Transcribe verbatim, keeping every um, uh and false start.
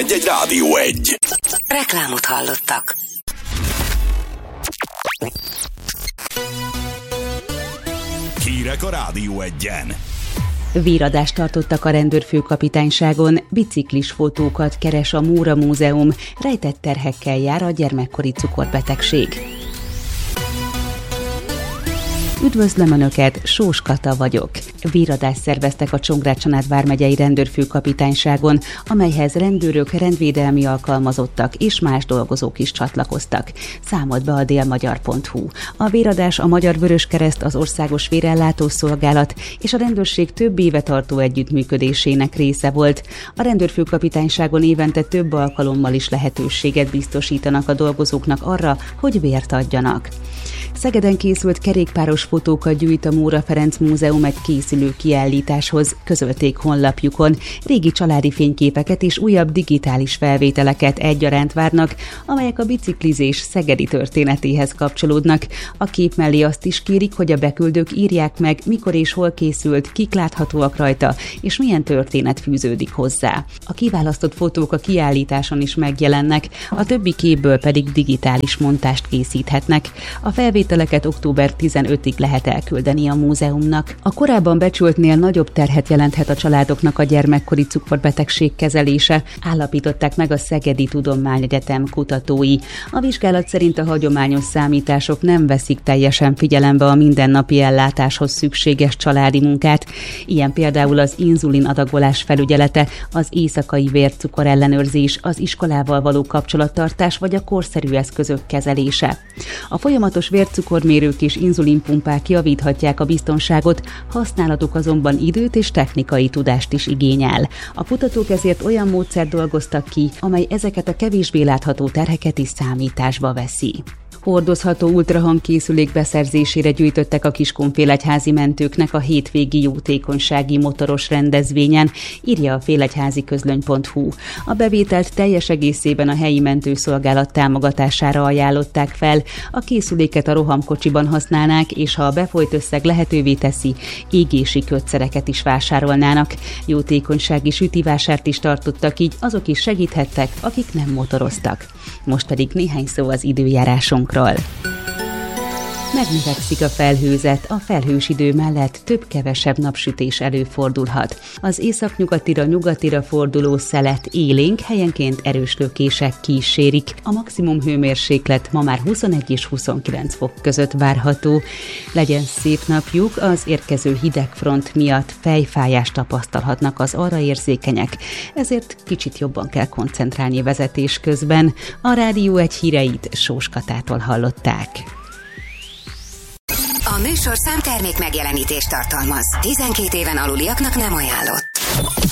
egy-egy Rádió egy. Reklámot hallottak. Hírek a Rádió egyen. Víradást tartottak a rendőrfőkapitányságon, biciklis fotókat keres a Móra Múzeum, rejtett terhekkel jár a gyermekkori cukorbetegség. Üdvözlöm Önöket, Sós Kata vagyok. Víradást szerveztek a Csongrád-Csanád vármegyei rendőrfőkapitányságon, amelyhez rendőrök, rendvédelmi alkalmazottak és más dolgozók is csatlakoztak. Számolt be a délmagyar pont hu. A víradás a Magyar Vöröskereszt, az Országos Vérellátó Szolgálat és a rendőrség több éve tartó együttműködésének része volt. A rendőrfőkapitányságon évente több alkalommal is lehetőséget biztosítanak a dolgozóknak arra, hogy vért adjanak. Szegeden készült kerékpáros fotókat gyűjt a Móra Ferenc Múzeum egy készülő kiállításhoz, közölték honlapjukon. Régi családi fényképeket és újabb digitális felvételeket egyaránt várnak, amelyek a biciklizés szegedi történetéhez kapcsolódnak. A kép mellé azt is kérik, hogy a beküldők írják meg, mikor és hol készült, kik láthatóak rajta, és milyen történet fűződik hozzá. A kiválasztott fotók a kiállításon is megjelennek, a többi képből pedig digitális montást készíthetnek. A felvételeket október tizenötödikéig lehet elküldeni a múzeumnak. A korábban becsültnél nagyobb terhet jelenthet a családoknak a gyermekkori cukorbetegség kezelése, állapították meg a Szegedi Tudományegyetem kutatói. A vizsgálat szerint a hagyományos számítások nem veszik teljesen figyelembe a mindennapi ellátáshoz szükséges családi munkát. Ilyen például az inzulin adagolás felügyelete, az éjszakai vércukor ellenőrzés, az iskolával való kapcsolattartás vagy a korszerű eszközök kezelése. A folyamatos vércukormérők és inzulinpumpák javíthatják a biztonságot, használatuk azonban időt és technikai tudást is igényel. A kutatók ezért olyan módszert dolgoztak ki, amely ezeket a kevésbé látható terheket is számításba veszi. Hordozható ultrahangkészülék beszerzésére gyűjtöttek a Kiskunfélegyházi mentőknek a hétvégi jótékonysági motoros rendezvényen, írja a félegyházi közlöny pont hu. A bevételt teljes egészében a helyi mentőszolgálat támogatására ajánlották fel, a készüléket a rohamkocsiban használnák, és ha a befolyt összeg lehetővé teszi, égési kötszereket is vásárolnának. Jótékonysági sütivásárt is tartottak, így azok is segíthettek, akik nem motoroztak. Most pedig néhány szó az időjárásunkról. Megnövekszik a felhőzet, a felhős idő mellett több-kevesebb napsütés előfordulhat. Az északnyugatira, nyugatira forduló szelet élénk, helyenként erős lökések kísérik. A maximum hőmérséklet ma már huszonegy és huszonkilenc fok között várható. Legyen szép napjuk, az érkező hidegfront miatt fejfájást tapasztalhatnak az arra érzékenyek, ezért kicsit jobban kell koncentrálni vezetés közben. A Rádió egy híreit Sós Katától hallották. A műsorszám termék megjelenítést tartalmaz. tizenkét éven aluliaknak nem ajánlott.